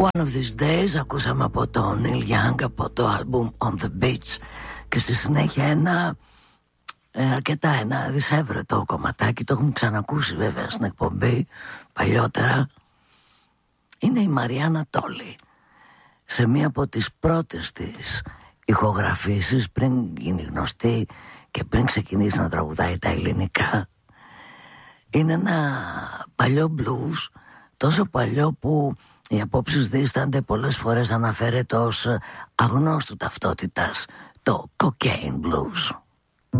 One of these days ακούσαμε από τον Neil Young από το album On the Beach και στη συνέχεια ένα δισεύρετο κομματάκι, το έχουμε ξανακούσει βέβαια στην εκπομπή παλιότερα. Είναι η Μαριάννα Τόλι σε μία από τις πρώτες της ηχογραφήσεις πριν γίνει γνωστή και πριν ξεκινήσει να τραγουδάει τα ελληνικά. Είναι ένα παλιό blues, τόσο παλιό που οι απόψεις δίστανται, πολλές φορές αναφέρεται ως αγνώστου ταυτότητας, το cocaine blues.